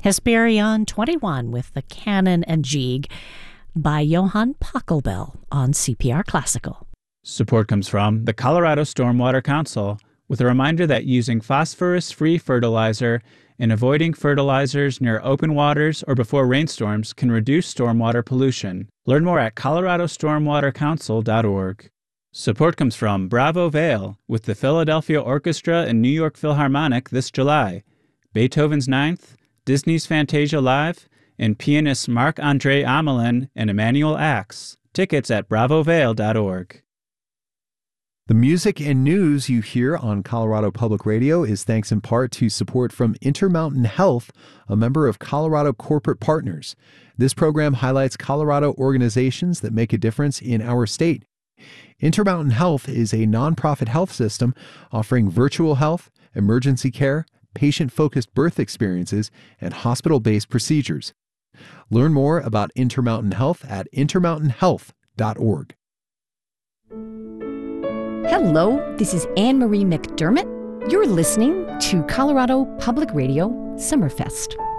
Hesperion 21 with the Canon and Gigue by Johann Pachelbel on CPR Classical. Support comes from the Colorado Stormwater Council, with a reminder that using phosphorus-free fertilizer and avoiding fertilizers near open waters or before rainstorms can reduce stormwater pollution. Learn more at coloradostormwatercouncil.org. Support comes from Bravo Vale, with the Philadelphia Orchestra and New York Philharmonic this July, Beethoven's Ninth, Disney's Fantasia Live, and pianists Marc-André Amelin and Emmanuel Axe. Tickets at bravovale.org. The music and news you hear on Colorado Public Radio is thanks in part to support from Intermountain Health, a member of Colorado Corporate Partners. This program highlights Colorado organizations that make a difference in our state. Intermountain Health is a nonprofit health system offering virtual health, emergency care, patient-focused birth experiences, and hospital-based procedures. Learn more about Intermountain Health at intermountainhealth.org. Hello, this is Anne-Marie McDermott. You're listening to Colorado Public Radio Summerfest.